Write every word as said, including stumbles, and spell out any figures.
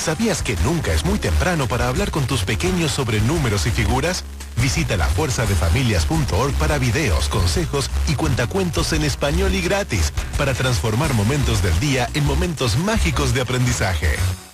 ¿Sabías que nunca es muy temprano para hablar con tus pequeños sobre números y figuras? Visita la fuerza de familias punto org para videos, consejos y cuentacuentos en español y gratis, para transformar momentos del día en momentos mágicos de aprendizaje.